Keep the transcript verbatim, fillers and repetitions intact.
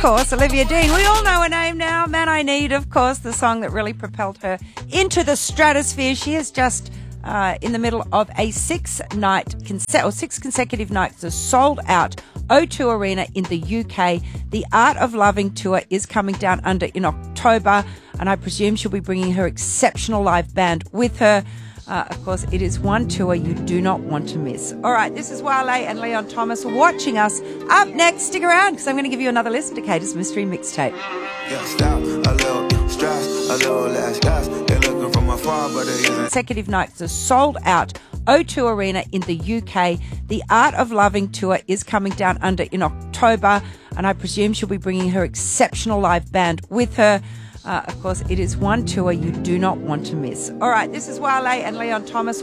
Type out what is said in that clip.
course, Olivia Dean. We all know her name now. Man I Need, of course, the song that really propelled her into the stratosphere. She is just uh, in the middle of a six-night, conse- or six consecutive nights, a sold-out O two Arena in the U K. The Art of Loving tour is coming down under in October, and I presume she'll be bringing her exceptional live band with her. Uh, of course, it is one tour you do not want to miss. All right, this is Wale and Leon Thomas watching us. Up next, stick around because I'm going to give you another listen to Kata's Mystery Mixtape. Yeah, stop, a little stress, a little less gas. They're looking from afar, but it isn't. Consecutive nights, a sold-out O two Arena in the U K. The Art of Loving tour is coming down under in October, and I presume she'll be bringing her exceptional live band with her. Uh, of course, it is one tour you do not want to miss. All right, this is Wale and Leon Thomas.